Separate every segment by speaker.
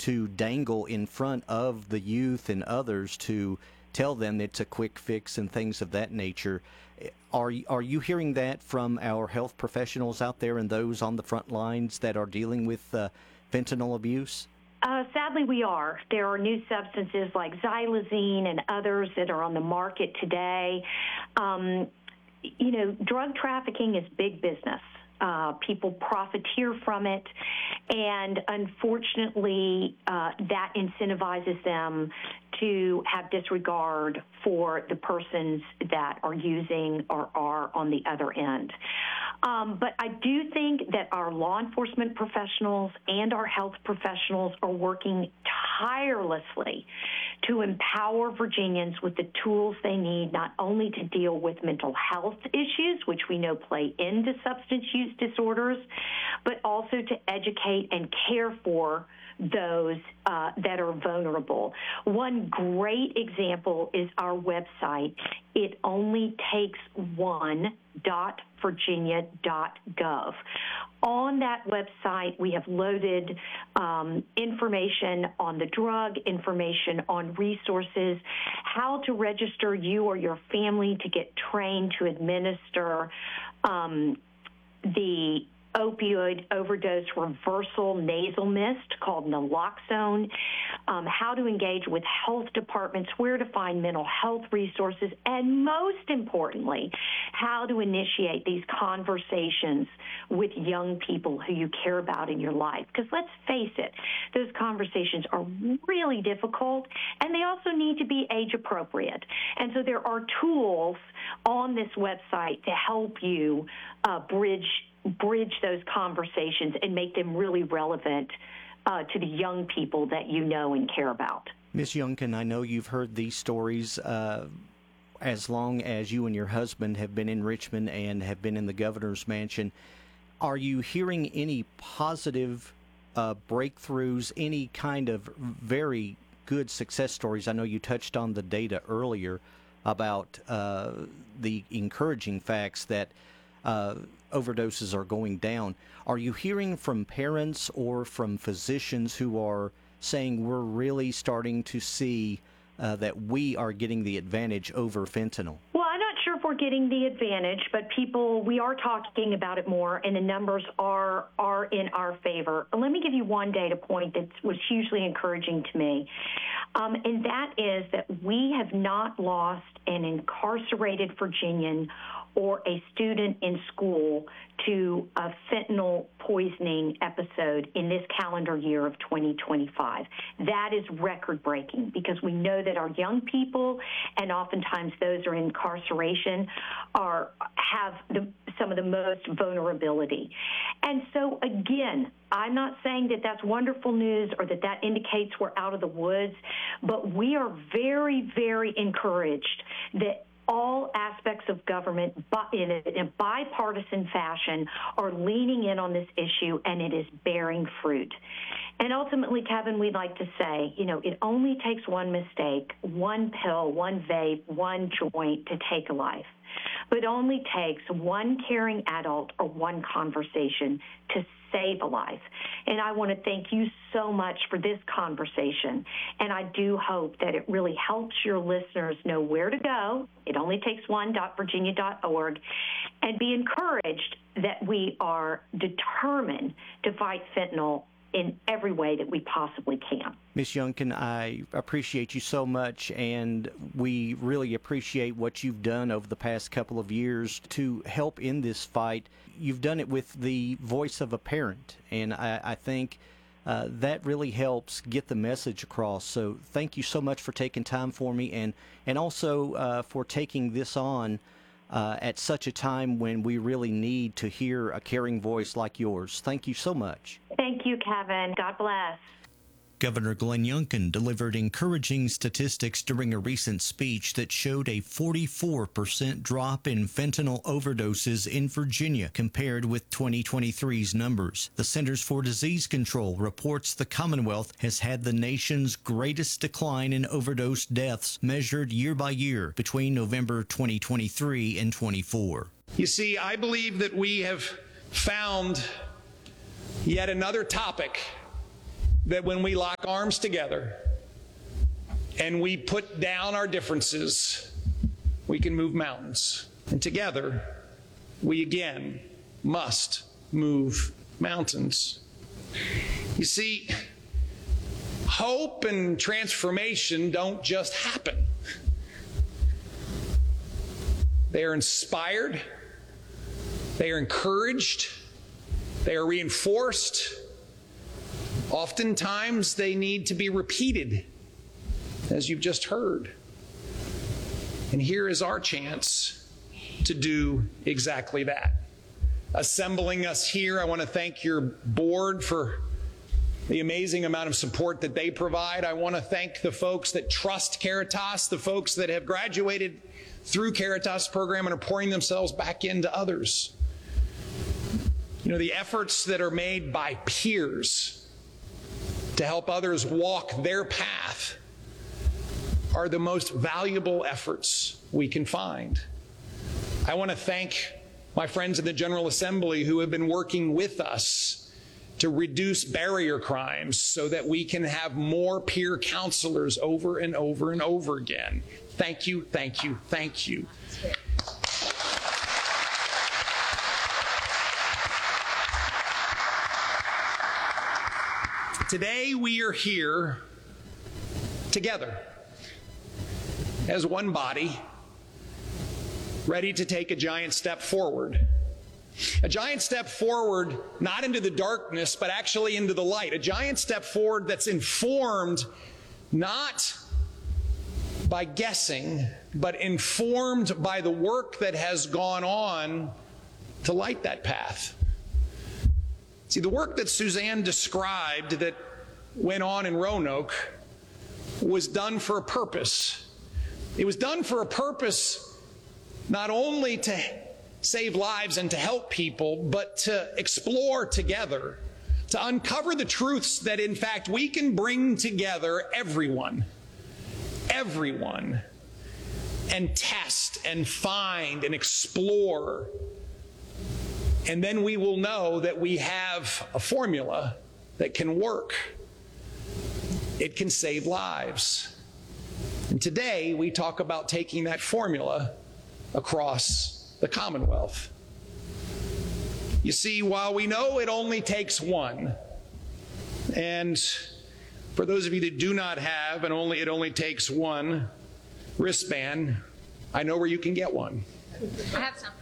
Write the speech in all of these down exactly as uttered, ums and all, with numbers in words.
Speaker 1: to dangle in front of the youth and others to tell them it's a quick fix and things of that nature. Are, are you hearing that from our health professionals out there and those on the front lines that are dealing with uh, fentanyl abuse?
Speaker 2: Uh, sadly, we are. There are new substances like xylazine and others that are on the market today. Um, you know, drug trafficking is big business. Uh, people profiteer from it, and unfortunately, uh, that incentivizes them to have disregard for the persons that are using or are on the other end. Um, but I do think that our law enforcement professionals and our health professionals are working tirelessly to empower Virginians with the tools they need, not only to deal with mental health issues, which we know play into substance use disorders, but also to educate and care for those uh, that are vulnerable. One great example is our website, it only takes one dot virginia dot gov. On that website, we have loaded um, information on the drug, information on resources, how to register you or your family to get trained to administer um, the opioid overdose reversal nasal mist called naloxone, um, how to engage with health departments, where to find mental health resources, and most importantly, how to initiate these conversations with young people who you care about in your life. Because let's face it, those conversations are really difficult, and they also need to be age appropriate. And so there are tools on this website to help you uh, bridge bridge those conversations and make them really relevant uh, to the young people that you know and care about.
Speaker 1: Miz Youngkin, I know you've heard these stories uh, as long as you and your husband have been in Richmond and have been in the governor's mansion. Are you hearing any positive uh, breakthroughs, any kind of very good success stories? I know you touched on the data earlier about uh, the encouraging facts that uh, overdoses are going down. Are you hearing from parents or from physicians who are saying we're really starting to see uh, that we are getting the advantage over fentanyl?
Speaker 2: Well, I'm not sure if we're getting the advantage, but people, we are talking about it more, and the numbers are are in our favor. Let me give you one data point that was hugely encouraging to me, um, and that is that we have not lost an incarcerated Virginian or a student in school to a fentanyl poisoning episode in this calendar year of twenty twenty-five. That is record-breaking because we know that our young people and oftentimes those who are in incarceration are have the, some of the most vulnerability. And so, again, I'm not saying that that's wonderful news or that that indicates we're out of the woods, but we are very, very encouraged that all aspects of government in a bipartisan fashion are leaning in on this issue, and it is bearing fruit. And ultimately, Kevin, we'd like to say, you know, it only takes one mistake, one pill, one vape, one joint to take a life. But it only takes one caring adult or one conversation to save a life. And I want to thank you so much for this conversation. And I do hope that it really helps your listeners know where to go. It only takes one dot virginia dot org, and be encouraged that we are determined to fight fentanyl in every way that we possibly can.
Speaker 1: Miz Youngkin, I appreciate you so much, and we really appreciate what you've done over the past couple of years to help in this fight. You've done it with the voice of a parent, and I, I think uh, that really helps get the message across. So thank you so much for taking time for me, and, and also uh, for taking this on uh, at such a time when we really need to hear a caring voice like yours. Thank you so much.
Speaker 2: Thank you, Kevin. God bless.
Speaker 1: Governor Glenn Youngkin delivered encouraging statistics during a recent speech that showed a forty-four percent drop in fentanyl overdoses in Virginia compared with twenty twenty-three's numbers. The Centers for Disease Control reports the Commonwealth has had the nation's greatest decline in overdose deaths measured year by year between November twenty twenty-three and twenty-four.
Speaker 3: You see, I believe that we have found yet another topic that when we lock arms together and we put down our differences, we can move mountains. And together, we again must move mountains. You see, hope and transformation don't just happen. They are inspired, they are encouraged, they are reinforced. Oftentimes, they need to be repeated, as you've just heard. And here is our chance to do exactly that. Assembling us here, I want to thank your board for the amazing amount of support that they provide. I want to thank the folks that trust Caritas, the folks that have graduated through Caritas program and are pouring themselves back into others. You know, the efforts that are made by peers to help others walk their path are the most valuable efforts we can find. I want to thank my friends in the General Assembly who have been working with us to reduce barrier crimes so that we can have more peer counselors over and over and over again. Thank you, thank you, thank you. Today we are here together as one body, ready to take a giant step forward. A giant step forward, not into the darkness, but actually into the light. A giant step forward that's informed not by guessing, but informed by the work that has gone on to light that path. See, the work that Suzanne described that went on in Roanoke was done for a purpose. It was done for a purpose not only to save lives and to help people, but to explore together, to uncover the truths that, in fact, we can bring together everyone, everyone, and test and find and explore. And then we will know that we have a formula that can work. It can save lives. And today we talk about taking that formula across the Commonwealth. You see, while we know it only takes one, and for those of you that do not have and only it only takes one wristband, I know where you can get one.
Speaker 4: I have some.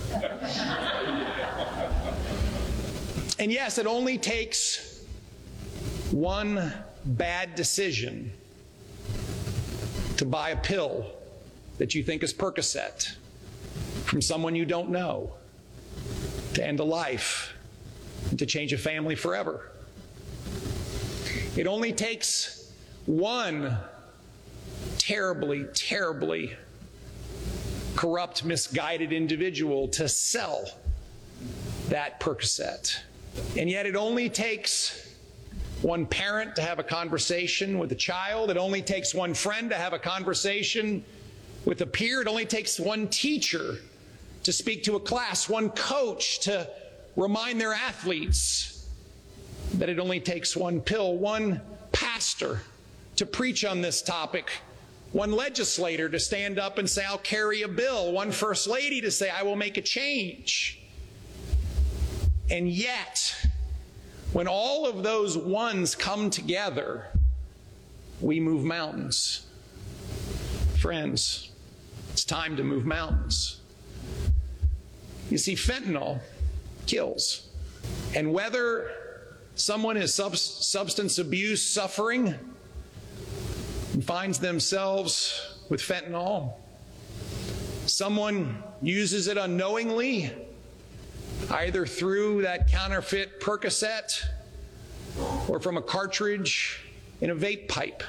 Speaker 3: And yes, it only takes one bad decision to buy a pill that you think is Percocet from someone you don't know, to end a life, and to change a family forever. It only takes one terribly, terribly corrupt, misguided individual to sell that Percocet. And yet it only takes one parent to have a conversation with a child. It only takes one friend to have a conversation with a peer. It only takes one teacher to speak to a class, one coach to remind their athletes that it only takes one pill, one pastor to preach on this topic, one legislator to stand up and say, I'll carry a bill, one first lady to say, I will make a change. And yet, when all of those ones come together, we move mountains. Friends, it's time to move mountains. You see, fentanyl kills. And whether someone is sub- substance abuse suffering and finds themselves with fentanyl, someone uses it unknowingly, either through that counterfeit Percocet or from a cartridge in a vape pipe,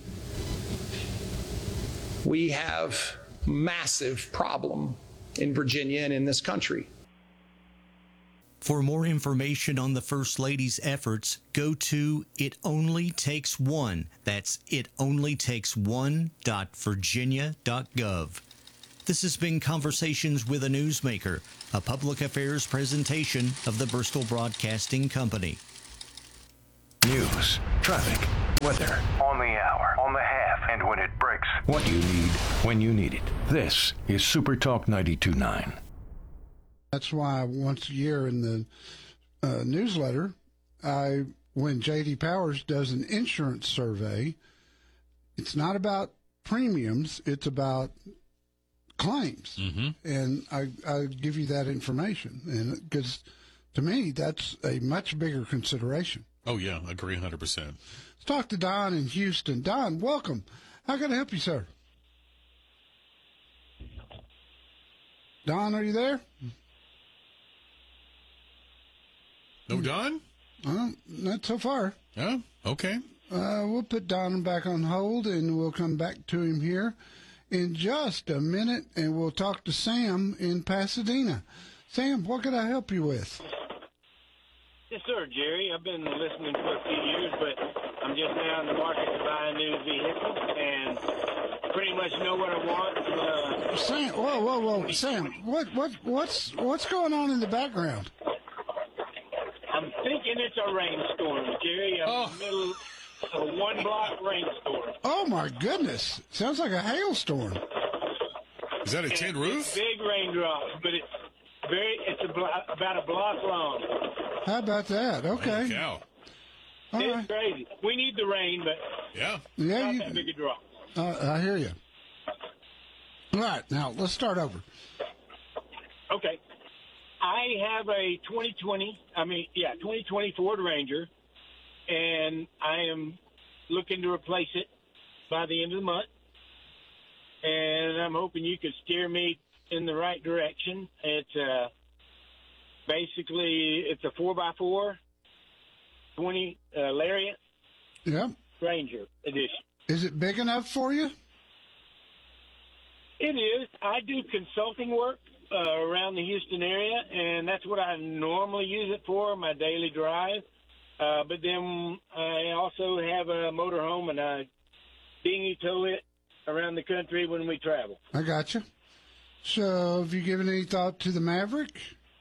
Speaker 3: we have a massive problem in Virginia and in this country.
Speaker 1: For more information on the First Lady's efforts, go to It Only Takes One. That's it only takes one dot virginia dot gov. This has been Conversations with a Newsmaker, a public affairs presentation of the Bristol Broadcasting Company.
Speaker 4: News, traffic, weather.
Speaker 5: On the hour, on the half, and when it breaks.
Speaker 4: What you need, when you need it. This is Super Talk ninety-two point nine.
Speaker 6: That's why once a year in the uh, newsletter, I when J D Powers does an insurance survey, it's not about premiums, it's about claims. Mm-hmm. And I, I give you that information. And because to me, that's a much bigger consideration.
Speaker 7: Oh, yeah, I agree one hundred percent.
Speaker 6: Let's talk to Don in Houston. Don, welcome. How can I help you, sir? Don, are you there?
Speaker 7: No Don?
Speaker 6: Uh, not so far.
Speaker 7: Oh, okay.
Speaker 6: Uh, we'll put Don back on hold, and we'll come back to him here in just a minute, and we'll talk to Sam in Pasadena. Sam, what can I help you with?
Speaker 8: Yes, sir, Jerry. I've been listening for a few years, but I'm just now in the market to buy a new vehicle, and pretty much know what I want. Uh,
Speaker 6: Sam, whoa, whoa, whoa, Sam, what, what, what's, what's going on in the background?
Speaker 8: I'm thinking it's a rainstorm, Jerry. I'm
Speaker 7: Oh.
Speaker 8: in the middle of a one-block rainstorm.
Speaker 6: Oh my goodness! Sounds like a hailstorm.
Speaker 7: Is that a tin
Speaker 8: And
Speaker 7: roof?
Speaker 8: it's big raindrops, but it's very. It's a blo- about a block long.
Speaker 6: How about that? Okay.
Speaker 7: Holy cow.
Speaker 6: All
Speaker 8: It's
Speaker 6: right.
Speaker 8: crazy. We need the rain, but
Speaker 7: Yeah.
Speaker 6: Yeah,
Speaker 8: not
Speaker 6: you,
Speaker 8: that big a drop.
Speaker 6: uh, I hear you. All right, now let's start over.
Speaker 8: Okay. I have a twenty twenty, I mean, yeah, twenty twenty Ford Ranger, and I am looking to replace it by the end of the month. And I'm hoping you could steer me in the right direction. It's uh, basically, it's a four by four, twenty uh, Lariat
Speaker 6: Yep.
Speaker 8: Ranger edition.
Speaker 6: Is it big enough for you?
Speaker 8: It is. I do consulting work uh, around the Houston area, and that's what I normally use it for, my daily drive. Uh, but then I also have a motorhome, and I dinghy tow it around the country when we travel.
Speaker 6: I got you. So, have you given any thought to the Maverick?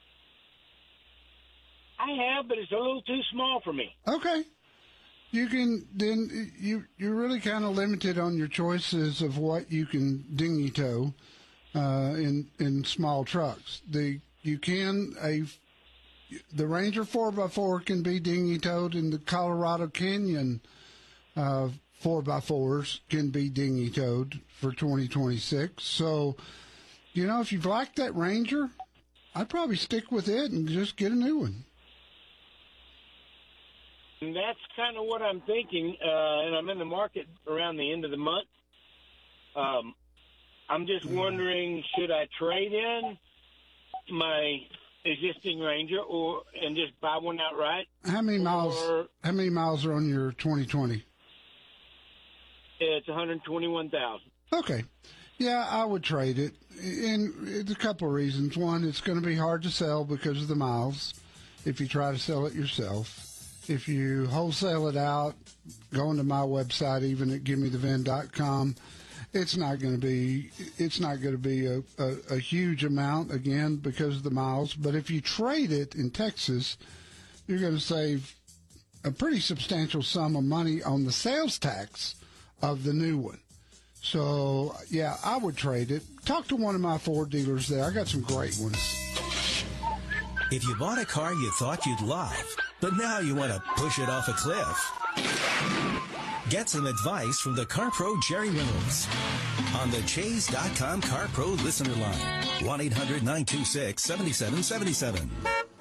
Speaker 8: I have, but it's a little too small for me.
Speaker 6: Okay. You can then you you're really kind of limited on your choices of what you can dinghy tow uh, in in small trucks. The you can a the Ranger four by four can be dinghy towed, and the Colorado Canyon uh, four by fours can be dinghy towed for twenty twenty-six. So, you know, if you've liked that Ranger, I'd probably stick with it and just get a new one.
Speaker 8: And that's kind of what I'm thinking, uh, and I'm in the market around the end of the month. Um, I'm just wondering, should I trade in my existing Ranger or and just buy one outright?
Speaker 6: How many miles?
Speaker 8: Or-
Speaker 6: How many miles are on your twenty twenty?
Speaker 8: It's one hundred twenty-one thousand.
Speaker 6: Okay. Yeah, I would trade it. And it's a couple of reasons. One, it's going to be hard to sell because of the miles if you try to sell it yourself. If you wholesale it out, go into my website, even at give me the V I N dot com, it's not going to be it's not going to be a, a, a huge amount, again, because of the miles. But if you trade it in Texas, you're going to save a pretty substantial sum of money on the sales tax of the new one. So, yeah, I would trade it. Talk to one of my Ford dealers there. I got some great ones.
Speaker 9: If you bought a car you thought you'd love, but now you want to push it off a cliff, get some advice from the CarPro Jerry Reynolds on the Chase dot com CarPro listener line. one eight hundred nine two six seven seven seven seven.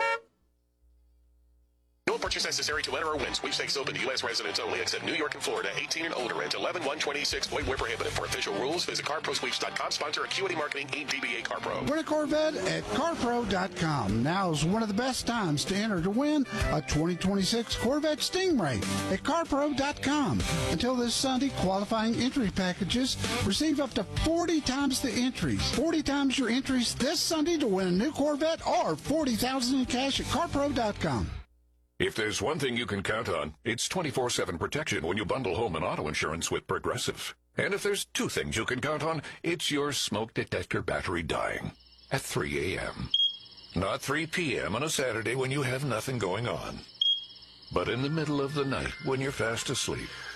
Speaker 10: No purchase necessary to enter or win. Sweepstakes open to U S residents only, except New York and Florida. eighteen and older and eleven one twenty-six. Void where prohibited. For official rules, visit car pro sweeps dot com. Sponsor Acuity Marketing, Incorporated. D B A CarPro.
Speaker 6: Win a Corvette at car pro dot com. Now is one of the best times to enter to win a twenty twenty-six Corvette Stingray at car pro dot com. Until this Sunday, qualifying entry packages receive up to forty times the entries. forty times your entries this Sunday to win a new Corvette or forty thousand dollars in cash at car pro dot com.
Speaker 11: If there's one thing you can count on, it's twenty-four seven protection when you bundle home and auto insurance with Progressive. And if there's two things you can count on, it's your smoke detector battery dying at three a.m. Not three p.m. on a Saturday when you have nothing going on. But in the middle of the night, when you're fast asleep,